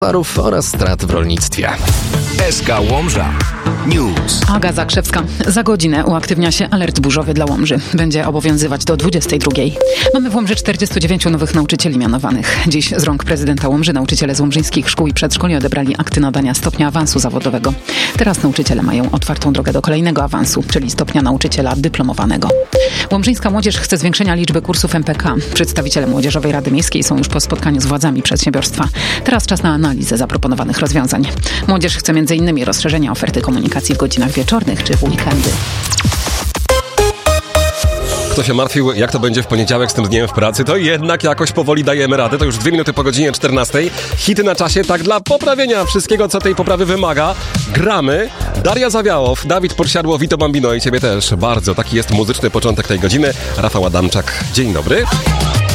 towarów oraz strat w rolnictwie. SK Łomża News. Aga Zakrzewska. Za godzinę uaktywnia się alert burzowy dla Łomży. Będzie obowiązywać do 22. Mamy w Łomży 49 nowych nauczycieli mianowanych. Dziś z rąk prezydenta Łomży nauczyciele z łomżyńskich szkół i przedszkoli odebrali akty nadania stopnia awansu zawodowego. Teraz nauczyciele mają otwartą drogę do kolejnego awansu, czyli stopnia nauczyciela dyplomowanego. Łomżyńska młodzież chce zwiększenia liczby kursów MPK. Przedstawiciele Młodzieżowej Rady Miejskiej są już po spotkaniu z władzami przedsiębiorstwa. Teraz czas na analizę zaproponowanych rozwiązań. Młodzież chce m.in. rozszerzenia oferty komunikacji w godzinach wieczornych czy w weekendy. Kto się martwił, jak to będzie w poniedziałek z tym dniem w pracy, to jednak jakoś powoli dajemy radę. To już 2 minuty po godzinie 14. Hity na czasie, tak dla poprawienia wszystkiego, co tej poprawy wymaga. Gramy. Daria Zawiałow, Dawid Podsiadło, Vito Bambino i ciebie też bardzo. Taki jest muzyczny początek tej godziny. Rafał Adamczak, dzień dobry.